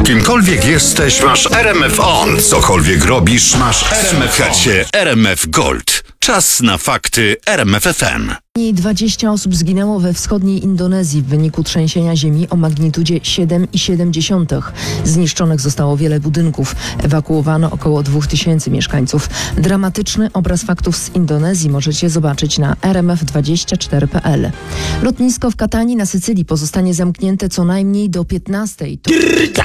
Kimkolwiek jesteś, masz RMF On. Cokolwiek robisz, masz RMF On. Słuchajcie RMF Gold. Czas na fakty RMF FM. 20 osób zginęło we wschodniej Indonezji w wyniku trzęsienia ziemi o magnitudzie 7,7. Zniszczonych zostało wiele budynków. Ewakuowano około 2000 mieszkańców. Dramatyczny obraz faktów z Indonezji możecie zobaczyć na rmf24.pl. Lotnisko w Katanii na Sycylii pozostanie zamknięte co najmniej do 15.